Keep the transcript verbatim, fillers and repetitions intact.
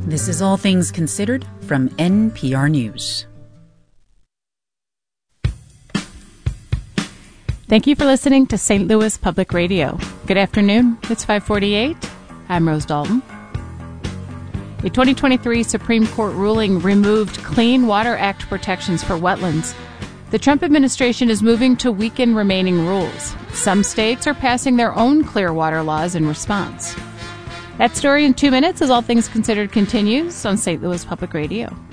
This is All Things Considered from N P R News. Thank you for listening to Saint Louis Public Radio. Good afternoon. It's five forty-eight. I'm Rose Dalton. A twenty twenty-three Supreme Court ruling removed Clean Water Act protections for wetlands. The Trump administration is moving to weaken remaining rules. Some states are passing their own clear water laws in response. That story in two minutes as All Things Considered continues on Saint Louis Public Radio.